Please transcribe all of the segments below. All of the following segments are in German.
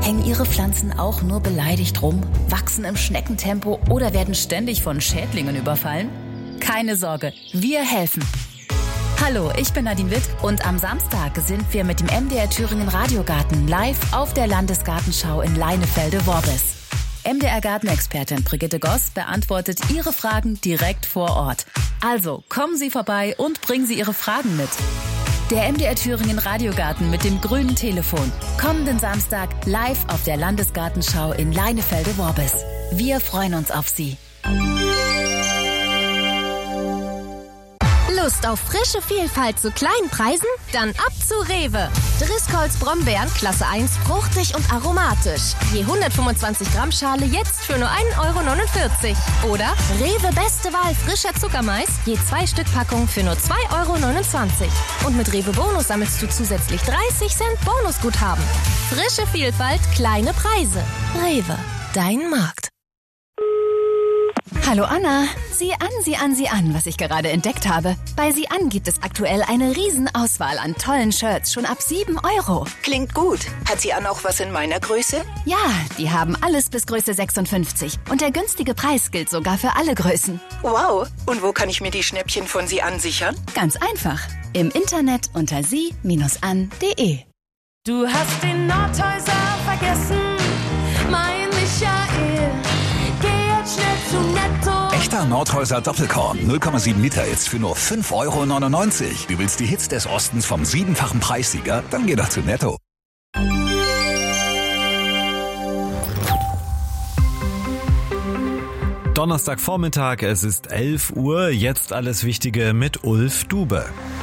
Hängen Ihre Pflanzen auch nur beleidigt rum, wachsen im Schneckentempo oder werden ständig von Schädlingen überfallen? Keine Sorge, wir helfen. Hallo, ich bin Nadine Witt und am Samstag sind wir mit dem MDR Thüringen Radiogarten live auf der Landesgartenschau in Leinefelde-Worbis. MDR-Gartenexpertin Brigitte Goss beantwortet Ihre Fragen direkt vor Ort. Also kommen Sie vorbei und bringen Sie Ihre Fragen mit. Der MDR Thüringen Radiogarten mit dem grünen Telefon. Kommenden Samstag live auf der Landesgartenschau in Leinefelde-Worbis. Wir freuen uns auf Sie. Lust auf frische Vielfalt zu kleinen Preisen? Dann ab zu Rewe. Driscolls Brombeeren Klasse 1 fruchtig und aromatisch. Je 125 Gramm Schale jetzt für nur 1,49 €. Oder Rewe Beste Wahl frischer Zuckermais. Je 2 Stück Packung für nur 2,29 €. Und mit Rewe Bonus sammelst du zusätzlich 30 Cent Bonusguthaben. Frische Vielfalt, kleine Preise. Rewe, dein Markt. Hallo Anna, sieh an, was ich gerade entdeckt habe. Bei Sieh an gibt es aktuell eine Riesenauswahl an tollen Shirts, schon ab 7 €. Klingt gut. Hat Sieh an auch was in meiner Größe? Ja, die haben alles bis Größe 56. Und der günstige Preis gilt sogar für alle Größen. Wow. Und wo kann ich mir die Schnäppchen von Sieh an sichern? Ganz einfach. Im Internet unter sie-an.de. Du hast den Nordhäuser vergessen, mein Michael. Geh jetzt schnell zu Netto. Echter Nordhäuser Doppelkorn, 0,7 Liter jetzt für nur 5,99 €. Du willst die Hits des Ostens vom 7-fachen Preissieger? Dann geh doch zu Netto. Donnerstagvormittag, es ist 11 Uhr, jetzt alles Wichtige mit Ulf Dube.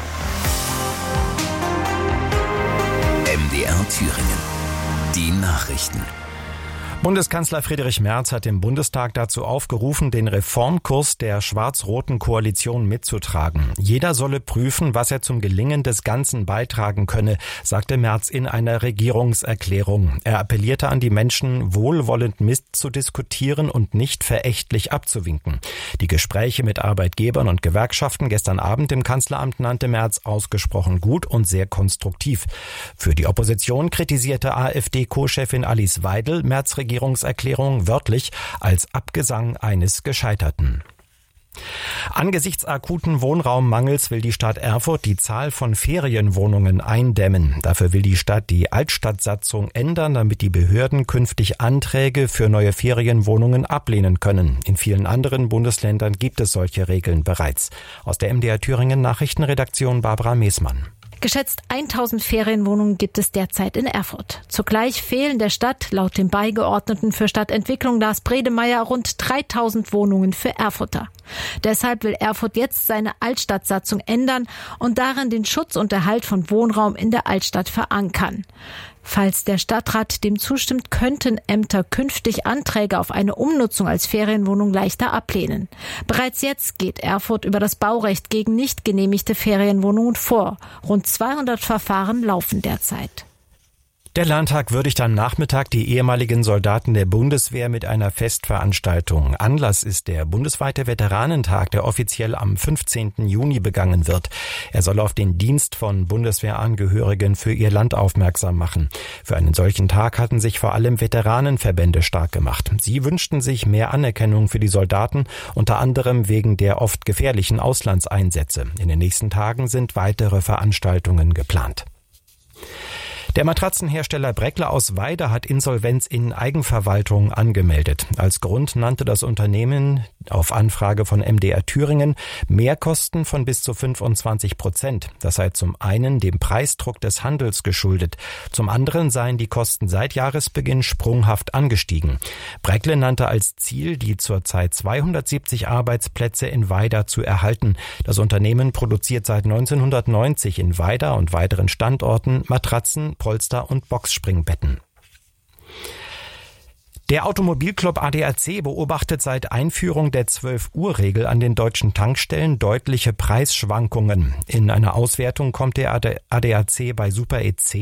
MDR Thüringen. Die Nachrichten. Bundeskanzler Friedrich Merz hat im Bundestag dazu aufgerufen, den Reformkurs der schwarz-roten Koalition mitzutragen. Jeder solle prüfen, was er zum Gelingen des Ganzen beitragen könne, sagte Merz in einer Regierungserklärung. Er appellierte an die Menschen, wohlwollend mitzudiskutieren und nicht verächtlich abzuwinken. Die Gespräche mit Arbeitgebern und Gewerkschaften gestern Abend im Kanzleramt nannte Merz ausgesprochen gut und sehr konstruktiv. Für die Opposition kritisierte AfD-Co-Chefin Alice Weidel Merz' Regierungserklärung wörtlich als Abgesang eines Gescheiterten. Angesichts akuten Wohnraummangels will die Stadt Erfurt die Zahl von Ferienwohnungen eindämmen. Dafür will die Stadt die Altstadtsatzung ändern, damit die Behörden künftig Anträge für neue Ferienwohnungen ablehnen können. In vielen anderen Bundesländern gibt es solche Regeln bereits. Aus der MDR Thüringen Nachrichtenredaktion Barbara Meßmann. Geschätzt 1000 Ferienwohnungen gibt es derzeit in Erfurt. Zugleich fehlen der Stadt laut dem Beigeordneten für Stadtentwicklung Lars Bredemeier rund 3000 Wohnungen für Erfurter. Deshalb will Erfurt jetzt seine Altstadtsatzung ändern und darin den Schutz und Erhalt von Wohnraum in der Altstadt verankern. Falls der Stadtrat dem zustimmt, könnten Ämter künftig Anträge auf eine Umnutzung als Ferienwohnung leichter ablehnen. Bereits jetzt geht Erfurt über das Baurecht gegen nicht genehmigte Ferienwohnungen vor. Rund 200 Verfahren laufen derzeit. Der Landtag würdigt am Nachmittag die ehemaligen Soldaten der Bundeswehr mit einer Festveranstaltung. Anlass ist der bundesweite Veteranentag, der offiziell am 15. Juni begangen wird. Er soll auf den Dienst von Bundeswehrangehörigen für ihr Land aufmerksam machen. Für einen solchen Tag hatten sich vor allem Veteranenverbände stark gemacht. Sie wünschten sich mehr Anerkennung für die Soldaten, unter anderem wegen der oft gefährlichen Auslandseinsätze. In den nächsten Tagen sind weitere Veranstaltungen geplant. Der Matratzenhersteller Bräckle aus Weida hat Insolvenz in Eigenverwaltung angemeldet. Als Grund nannte das Unternehmen auf Anfrage von MDR Thüringen Mehrkosten von bis zu 25%. Das sei zum einen dem Preisdruck des Handels geschuldet. Zum anderen seien die Kosten seit Jahresbeginn sprunghaft angestiegen. Bräckle nannte als Ziel, die zurzeit 270 Arbeitsplätze in Weida zu erhalten. Das Unternehmen produziert seit 1990 in Weida und weiteren Standorten Matratzen, Polster und Boxspringbetten. Der Automobilclub ADAC beobachtet seit Einführung der 12-Uhr-Regel an den deutschen Tankstellen deutliche Preisschwankungen. In einer Auswertung kommt der ADAC bei Super E10